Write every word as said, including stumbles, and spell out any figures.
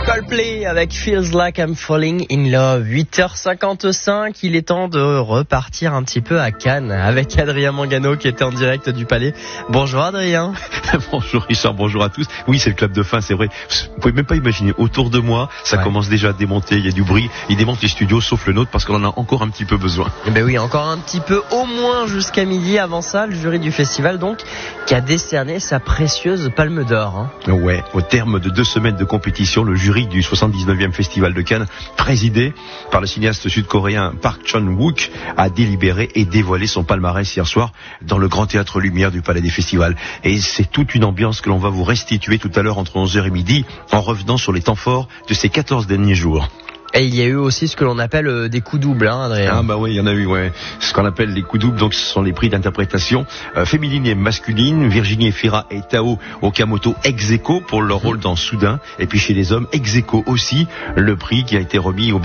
Coldplay avec Feels Like I'm Falling in Love. huit heures cinquante-cinq, il est temps de repartir un petit peu à Cannes avec Adrien Mangano qui était en direct du Palais. Bonjour Adrien. Bonjour Richard, bonjour à tous. Oui, c'est le club de fin, c'est vrai. Vous pouvez même pas imaginer, autour de moi, ça ouais. commence déjà à démonter, il y a du bruit. Ils démontent les studios sauf le nôtre parce qu'on en a encore un petit peu besoin. Eh ben oui, encore un petit peu, au moins jusqu'à midi. Avant ça, le jury du festival donc qui a décerné sa précieuse Palme d'Or. Hein. Ouais, au terme de deux semaines de compétition, le jury du soixante-dix-neuvième Festival de Cannes, présidé par le cinéaste sud-coréen Park Chan-wook, a délibéré et dévoilé son palmarès hier soir dans le Grand Théâtre Lumière du Palais des Festivals. Et c'est toute une ambiance que l'on va vous restituer tout à l'heure entre onze heures et midi en revenant sur les temps forts de ces quatorze derniers jours. Et il y a eu aussi ce que l'on appelle euh, des coups doubles, hein, Adrien. Ah bah oui, il y en a eu, ouais. Ce qu'on appelle les coups doubles, donc ce sont les prix d'interprétation euh, féminine et masculine. Virginie Efira et Tao Okamoto ex aequo pour leur rôle dans Soudain. Et puis chez les hommes, ex aequo aussi, le prix qui a été remis au